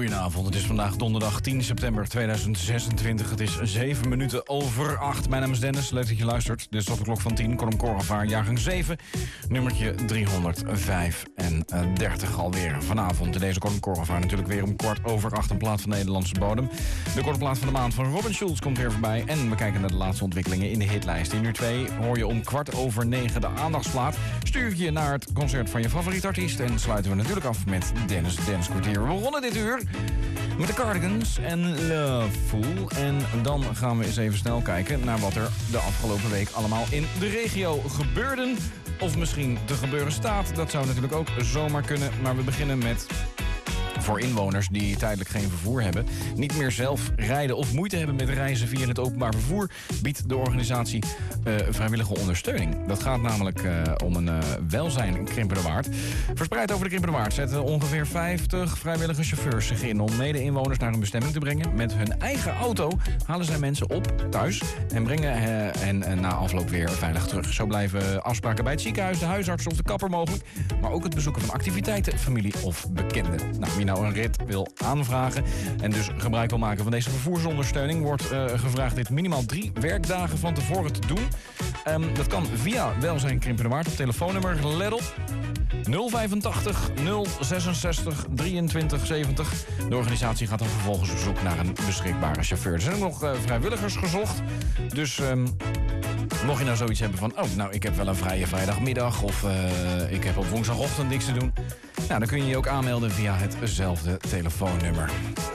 Goedenavond, het is vandaag donderdag 10 september 2026. Het is 7 minuten over 8. Mijn naam is Dennis, leuk dat je luistert. Dit is tot de klok van 10, Colm Korrevaar, jaargang 7. Nummertje 335 alweer. Vanavond in deze Colm Korrevaar natuurlijk weer om 7:15 een plaat van Nederlandse bodem. De korte plaat van de maand van Robin Schulz komt weer voorbij. En we kijken naar de laatste ontwikkelingen in de hitlijst. In uur 2 hoor je om 9:15 de aandachtslaat. Stuur je naar het concert van je favoriete artiest. En sluiten we natuurlijk af met Dennis Dance Kwartier. We begonnen dit uur met de Cardigans en Loveful. En dan gaan we eens even snel kijken naar wat er de afgelopen week allemaal in de regio gebeurde. Of misschien te gebeuren staat. Dat zou natuurlijk ook zomaar kunnen. Maar we beginnen met... voor inwoners die tijdelijk geen vervoer hebben, niet meer zelf rijden of moeite hebben met reizen via het openbaar vervoer, biedt de organisatie vrijwillige ondersteuning. Dat gaat namelijk om een welzijn in Krimpenerwaard. Verspreid over de Krimpenerwaard zetten ongeveer 50 vrijwillige chauffeurs zich in om mede-inwoners naar hun bestemming te brengen. Met hun eigen auto halen zij mensen op thuis en brengen hen na afloop weer veilig terug. Zo blijven afspraken bij het ziekenhuis, de huisarts of de kapper mogelijk, maar ook het bezoeken van activiteiten, familie of bekenden. Nou, wie nou een rit wil aanvragen en dus gebruik wil maken van deze vervoersondersteuning, wordt gevraagd dit minimaal 3 werkdagen van tevoren te doen. Dat kan via Welzijn Krimpenerwaard op telefoonnummer, let op, 085 066 23 70. De organisatie gaat dan vervolgens op zoek naar een beschikbare chauffeur. Er zijn ook nog vrijwilligers gezocht, dus... mocht je nou zoiets hebben van, ik heb wel een vrije vrijdagmiddag of ik heb op woensdagochtend niks te doen. Nou, dan kun je je ook aanmelden via hetzelfde telefoonnummer.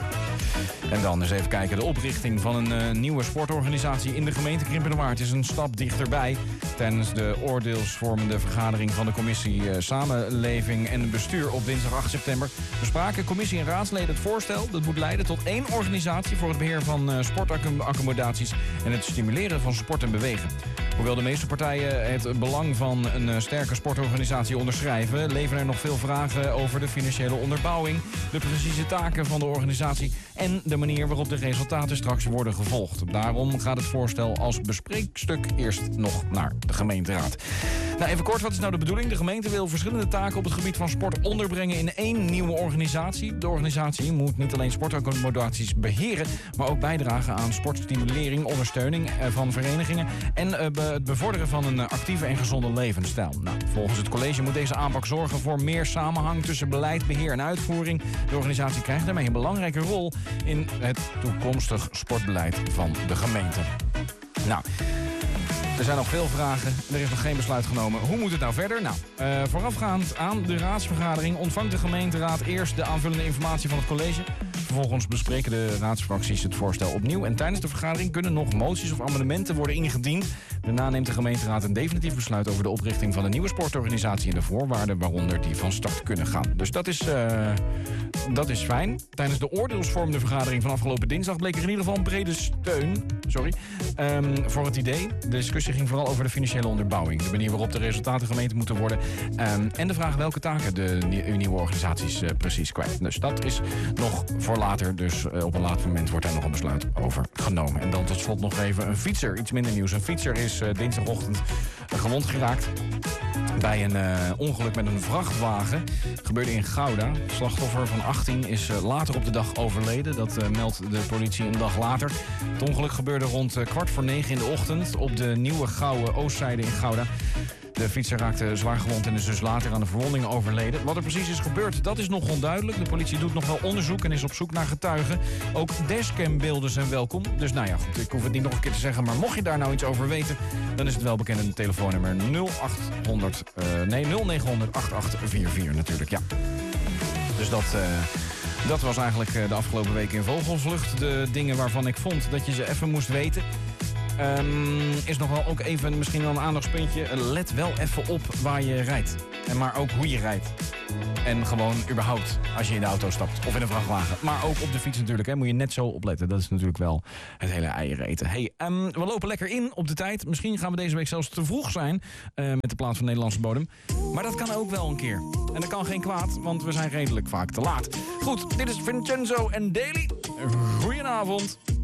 En dan eens even kijken. De oprichting van een nieuwe sportorganisatie in de gemeente Krimpenerwaard is een stap dichterbij. Tijdens de oordeelsvormende vergadering van de commissie Samenleving en Bestuur op dinsdag 8 september... bespraken commissie en raadsleden het voorstel dat moet leiden tot 1 organisatie voor het beheer van sportaccommodaties en het stimuleren van sport en bewegen. Hoewel de meeste partijen het belang van een sterke sportorganisatie onderschrijven, leven er nog veel vragen over de financiële onderbouwing, de precieze taken van de organisatie en de manier waarop de resultaten straks worden gevolgd. Daarom gaat het voorstel als bespreekstuk eerst nog naar de gemeenteraad. Nou, even kort, wat is nou de bedoeling? De gemeente wil verschillende taken op het gebied van sport onderbrengen in 1 nieuwe organisatie. De organisatie moet niet alleen sportaccommodaties beheren, maar ook bijdragen aan sportstimulering, ondersteuning van verenigingen en het bevorderen van een actieve en gezonde levensstijl. Nou, volgens het college moet deze aanpak zorgen voor meer samenhang tussen beleid, beheer en uitvoering. De organisatie krijgt daarmee een belangrijke rol in het toekomstig sportbeleid van de gemeente. Nou, er zijn nog veel vragen. Er is nog geen besluit genomen. Hoe moet het nou verder? Nou, voorafgaand aan de raadsvergadering ontvangt de gemeenteraad eerst de aanvullende informatie van het college. Vervolgens bespreken de raadsfracties het voorstel opnieuw. En tijdens de vergadering kunnen nog moties of amendementen worden ingediend. Daarna neemt de gemeenteraad een definitief besluit over de oprichting van een nieuwe sportorganisatie en de voorwaarden waaronder die van start kunnen gaan. Dus dat is fijn. Tijdens de oordeelsvormende vergadering van afgelopen dinsdag bleek er in ieder geval een brede steun voor het idee. De discussie ging vooral over de financiële onderbouwing, de manier waarop de resultaten gemeten moeten worden en de vraag welke taken de nieuwe organisaties precies kwijt. Dus dat is nog voor later, dus op een later moment wordt daar nog een besluit over genomen. En dan tot slot nog even een fietser, iets minder nieuws. Een fietser is dinsdagochtend gewond geraakt bij een ongeluk met een vrachtwagen. Dat gebeurde in Gouda. Het slachtoffer van 18 is later op de dag overleden. Dat meldt de politie een dag later. Het ongeluk gebeurde rond 8:45 in de ochtend op de Nieuwe Gouwe Oostzijde in Gouda. De fietser raakte zwaar gewond en is dus later aan de verwondingen overleden. Wat er precies is gebeurd, dat is nog onduidelijk. De politie doet nog wel onderzoek en is op zoek naar getuigen. Ook dashcambeelden zijn welkom. Dus nou ja, goed, ik hoef het niet nog een keer te zeggen. Maar mocht je daar nou iets over weten, dan is het welbekende telefoonnummer 0900 8844 natuurlijk, ja. Dus dat was eigenlijk de afgelopen weken in Vogelvlucht. De dingen waarvan ik vond dat je ze even moest weten. Is nog wel ook even misschien wel een aandachtspuntje. Let wel even op waar je rijdt. En maar ook hoe je rijdt. En gewoon überhaupt als je in de auto stapt. Of in een vrachtwagen. Maar ook op de fiets natuurlijk. Hè. Moet je net zo opletten. Dat is natuurlijk wel het hele eieren eten. Hey, we lopen lekker in op de tijd. Misschien gaan we deze week zelfs te vroeg zijn. Met de plaats van Nederlandse bodem. Maar dat kan ook wel een keer. En dat kan geen kwaad. Want we zijn redelijk vaak te laat. Goed, dit is Vincenzo en Daily. Goedenavond.